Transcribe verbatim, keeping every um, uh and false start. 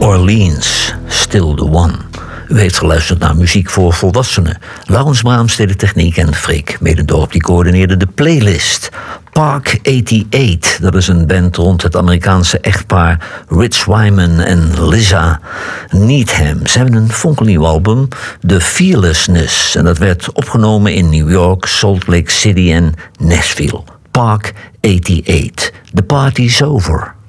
Orleans, Still the One. U heeft geluisterd naar muziek voor volwassenen. Laurens Braams deed de techniek en Freek Medendorp die coördineerde de playlist. Park achtentachtig, dat is een band rond het Amerikaanse echtpaar Rich Wyman en Liza Needham. Ze hebben een fonkelnieuw album, The Fearlessness. En dat werd opgenomen in New York, Salt Lake City en Nashville. Park achtentachtig. The party's over.